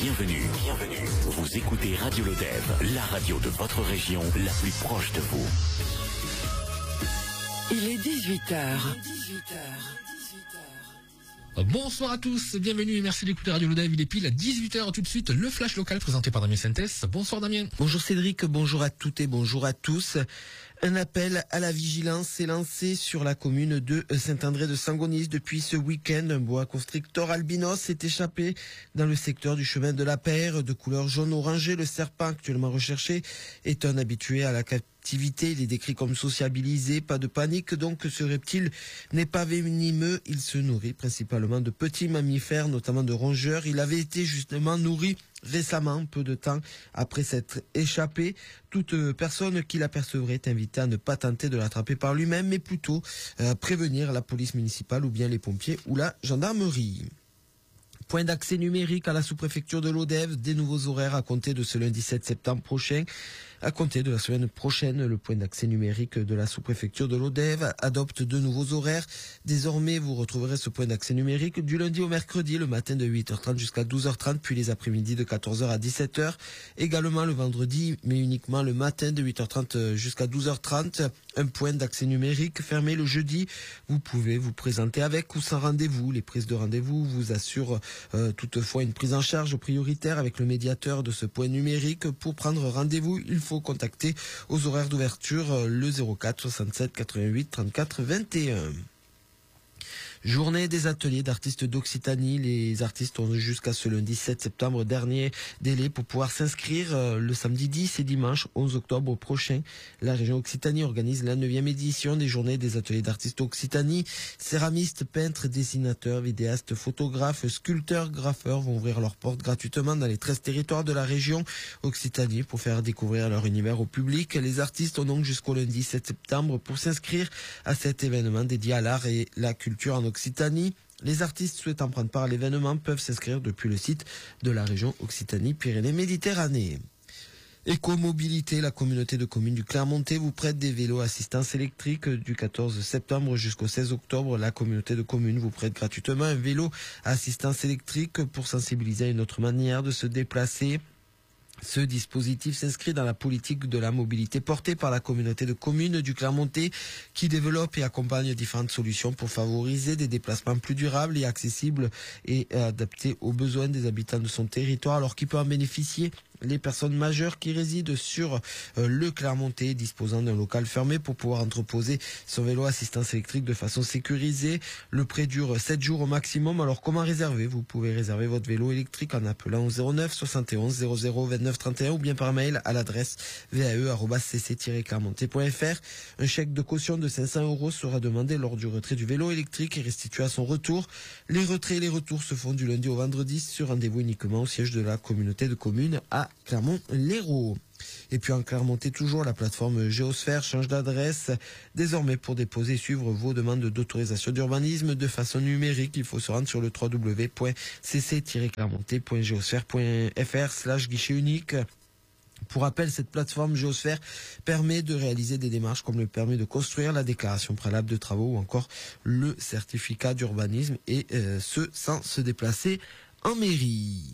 Bienvenue. Vous écoutez Radio Lodève, la radio de votre région, la plus proche de vous. Il est 18h. Bonsoir à tous, bienvenue et merci d'écouter Radio Lodève. Il est pile à 18h tout de suite, le flash local présenté par Damien Sintès. Bonsoir Damien. Bonjour Cédric, bonjour à toutes et bonjour à tous. Un appel à la vigilance est lancé sur la commune de Saint-André de Sangonis. Depuis ce week-end, un boa constrictor albinos s'est échappé dans le secteur du chemin de la Paire de couleur jaune orangé. Le serpent actuellement recherché est un habitué à la captivité. Il est décrit comme sociabilisé, pas de panique. Donc ce reptile n'est pas venimeux. Il se nourrit principalement de petits mammifères, notamment de rongeurs. Il avait été justement nourri récemment, peu de temps après s'être échappé. Toute personne qui l'apercevrait est invitée à ne pas tenter de l'attraper par lui-même, mais plutôt prévenir la police municipale ou bien les pompiers ou la gendarmerie. Point d'accès numérique à la sous-préfecture de l'Odève, des nouveaux horaires à compter de ce lundi 7 septembre prochain. À compter de la semaine prochaine, le point d'accès numérique de la sous-préfecture de l'Odève adopte de nouveaux horaires. Désormais, vous retrouverez ce point d'accès numérique du lundi au mercredi, le matin de 8h30 jusqu'à 12h30, puis les après-midi de 14h à 17h. Également le vendredi, mais uniquement le matin de 8h30 jusqu'à 12h30. Un point d'accès numérique fermé le jeudi. Vous pouvez vous présenter avec ou sans rendez-vous. Les prises de rendez-vous vous assurent toutefois une prise en charge prioritaire avec le médiateur de ce point numérique. Pour prendre rendez-vous, il faut contacter aux horaires d'ouverture le 04 67 88 34 21. Journée des ateliers d'artistes d'Occitanie. Les artistes ont jusqu'à ce lundi 7 septembre dernier délai pour pouvoir s'inscrire. Le samedi 10 et dimanche 11 octobre prochain, la région Occitanie organise la 9e édition des journées des ateliers d'artistes d'Occitanie. Céramistes, peintres, dessinateurs, vidéastes, photographes, sculpteurs, graffeurs vont ouvrir leurs portes gratuitement dans les 13 territoires de la région Occitanie pour faire découvrir leur univers au public. Les artistes ont donc jusqu'au lundi 7 septembre pour s'inscrire à cet événement dédié à l'art et la culture en Occitanie. Les artistes souhaitant prendre part à l'événement peuvent s'inscrire depuis le site de la région Occitanie-Pyrénées-Méditerranée. Écomobilité, la communauté de communes du Clermontais vous prête des vélos assistance électrique du 14 septembre jusqu'au 16 octobre. La communauté de communes vous prête gratuitement un vélo assistance électrique pour sensibiliser à une autre manière de se déplacer. Ce dispositif s'inscrit dans la politique de la mobilité portée par la communauté de communes du Clermontais qui développe et accompagne différentes solutions pour favoriser des déplacements plus durables et accessibles et adaptés aux besoins des habitants de son territoire, alors qu'il peut en bénéficier les personnes majeures qui résident sur le Clermontais, disposant d'un local fermé pour pouvoir entreposer son vélo assistance électrique de façon sécurisée. Le prêt dure 7 jours au maximum. Alors comment réserver? Vous pouvez réserver votre vélo électrique en appelant au 09 71 00 29 31 ou bien par mail à l'adresse vae@cc-clermontais.fr. Un chèque de caution de 500 € sera demandé lors du retrait du vélo électrique et restitué à son retour. Les retraits et les retours se font du lundi au vendredi sur rendez-vous uniquement au siège de la communauté de communes à Clermont-Lérault. Et puis en Clermontais toujours, la plateforme Géosphère change d'adresse. Désormais, pour déposer et suivre vos demandes d'autorisation d'urbanisme de façon numérique, il faut se rendre sur le www.cc-clermontais.geosphère.fr/guichet unique. Pour rappel, cette plateforme Géosphère permet de réaliser des démarches comme le permis de construire, la déclaration préalable de travaux ou encore le certificat d'urbanisme et ce sans se déplacer en mairie.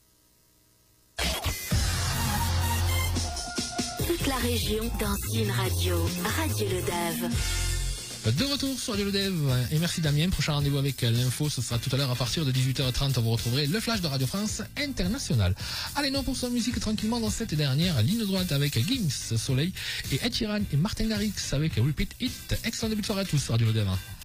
Toute la région dans une radio. Radio Lodève. De retour sur Radio Lodève et merci Damien. Prochain rendez-vous avec l'info, ce sera tout à l'heure à partir de 18h30. Vous retrouverez le flash de Radio France Internationale. Allez, non, pour sa musique tranquillement dans cette dernière ligne droite avec Gims, Soleil et Ed Sheeran et Martin Garrix avec Repeat It. Excellent début de soirée à tous sur Radio Lodève.